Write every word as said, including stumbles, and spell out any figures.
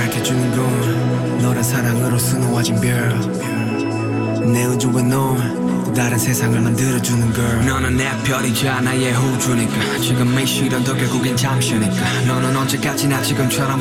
밝혀주는 건 너란 사랑으로 수놓아진 별내 우주와 넌 또 다른 세상을 만들어주는 걸. 너는 내 별이자 나의 호주니까 지금 이 시련도 결국엔 잠시니까 너는 언제까지나 지금처럼